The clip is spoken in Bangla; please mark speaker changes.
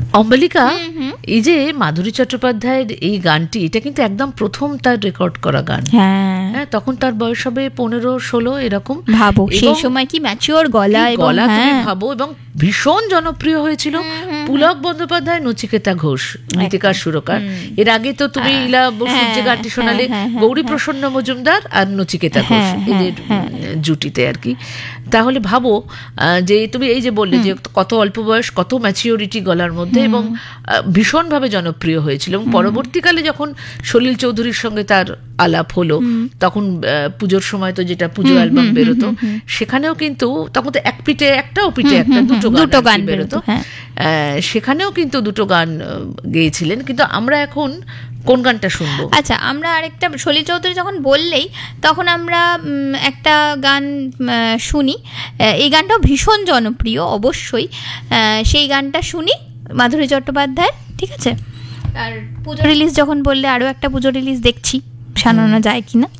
Speaker 1: অম্বালিকা, এই যে মাধুরী চট্টোপাধ্যায়ের এই গানটি, এটা কিন্তু একদম প্রথম তার রেকর্ড করা গান। হ্যাঁ, তখন তার বয়স হবে 15-16 এরকম।
Speaker 2: ভাবো সেই সময় কি ম্যাচিওর গলা,
Speaker 1: গলা তুমি ভাবো, এবং ভীষণ জনপ্রিয় হয়েছিল। পুলক বন্দ্যোপাধ্যায়, নচিকেতা ঘোষ, গীতিকার সুরকার। এর আগে তো তুমি ইলা বসুর যে গানটি শোনালে, গৌরী প্রসন্ন মজুমদার আর নচিকেতা ঘোষ, এদের জুটিতে আর কি। তাহলে ভাবো যে তুমি এই যে বললে যে কত অল্প বয়স, কত ম্যাচিওরিটি গলার মধ্যে, এবং ভীষণভাবে জনপ্রিয় হয়েছিল। এবং পরবর্তীকালে যখন সলিল চৌধুরীর সঙ্গে তার আলাপ হলো, তখন পুজোর সময় তো যেটা পুজো অ্যালবাম বেরোতো, সেখানেও কিন্তু তখন তো এক পিঠে একটা, ও পিঠে একটা, দুটো গান বেরোতো। সেখানেও কিন্তু দুটো গান গেয়েছিলেন। কিন্তু আমরা এখন কোন গানটা শুনবো?
Speaker 2: আচ্ছা, আমরা আরেকটা, সলিল চৌধুরী যখন বললেই তখন আমরা একটা গান শুনি। এই গানটাও ভীষণ জনপ্রিয়, অবশ্যই সেই গানটা শুনি, মাধুরী চট্টোপাধ্যায়। ঠিক আছে, আর পুজো রিলিজ যখন বললে, আরও একটা পুজো রিলিজ দেখছি, সানানো যায় কিনা।